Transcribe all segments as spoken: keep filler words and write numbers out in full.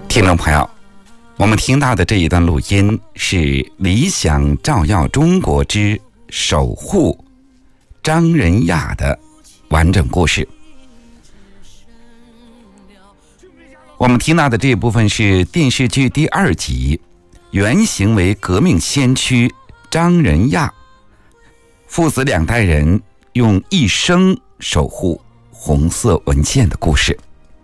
听众朋友，我们听到的这一段录音是理想照耀中国之守护张仁亚的完整故事。我们听到的这一部分是电视剧第二集，原型为革命先驱张仁亚父子两代人用一生守护红色文件的故事。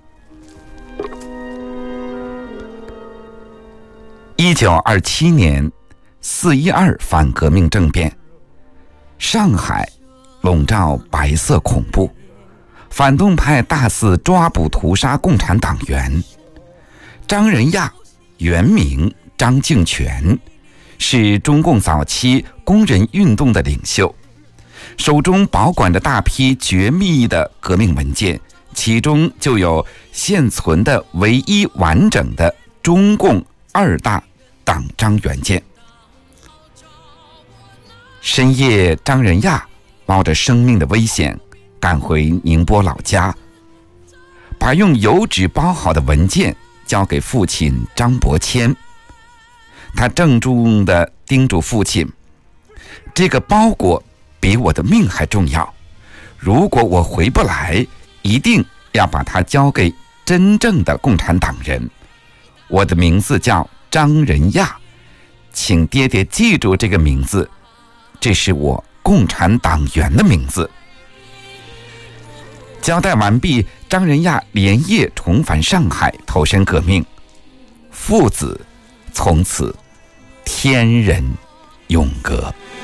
一九二七年四一二反革命政变，上海笼罩白色恐怖，反动派大肆抓捕屠杀共产党员。张仁亚原名张敬全，是中共早期工人运动的领袖，手中保管着大批绝密的革命文件，其中就有现存的唯一完整的中共二大党章原件。深夜，张仁亚冒着生命的危险赶回宁波老家，把用油纸包好的文件交给父亲张伯谦。他郑重地叮嘱父亲，这个包裹比我的命还重要，如果我回不来，一定要把它交给真正的共产党人。我的名字叫张仁亚，请爹爹记住这个名字，这是我共产党员的名字。交代完毕，张仁亚连夜重返上海投身革命，父子从此天人永隔。